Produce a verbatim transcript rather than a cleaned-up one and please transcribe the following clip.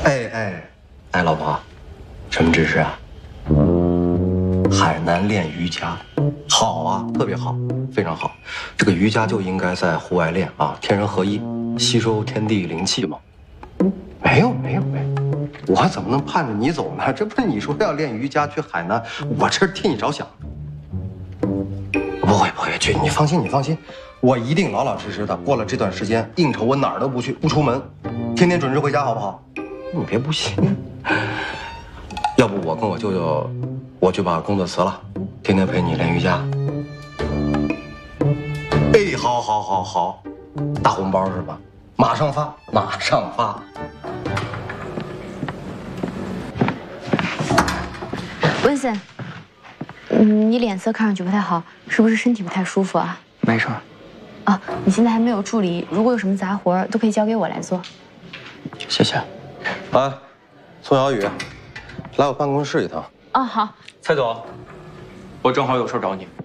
哎哎，哎，老婆，什么指示啊？海南练瑜伽，好啊，特别好，非常好。这个瑜伽就应该在户外练啊，天人合一，吸收天地灵气嘛。没有没有没有，我怎么能盼着你走呢？这不是你说要练瑜伽去海南，我这替你着想。不会不会去，你放心你放心，我一定老老实实的。过了这段时间应酬，我哪儿都不去，不出门，天天准时回家，好不好？你别不信。要不我跟我舅舅，我就把工作辞了，天天陪你练瑜伽。哎，好，好，好，好，大红包是吧？马上发，马上发。 文森，你脸色看上去不太好，是不是身体不太舒服啊？ 没事。 啊，你现在还没有助理，如果有什么杂活都可以交给我来做。 谢谢。 啊，宋小雨，来我办公室一趟。 哦，好。 蔡总，我正好有事找你。